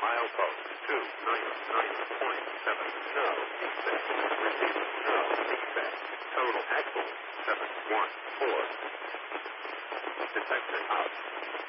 Milepost 299.7. No defect. Receiver. No defect. Total axle 714. Detector out.